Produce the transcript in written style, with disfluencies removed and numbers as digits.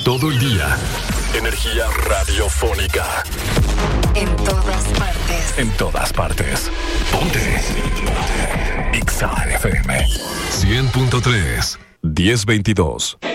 todo el día. Energía radiofónica. En todas partes. En todas partes. Ponte. Exa FM 100.3 1022.